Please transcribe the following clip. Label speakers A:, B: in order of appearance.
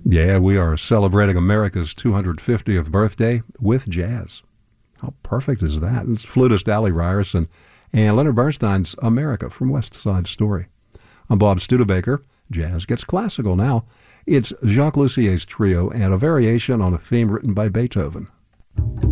A: Yeah, we are celebrating America's 250th birthday with jazz. How perfect is that? It's flutist Allie Ryerson and Leonard Bernstein's America from West Side Story. I'm Bob Studebaker. Jazz gets classical now. It's Jacques Lucier's trio and a variation on a theme written by Beethoven.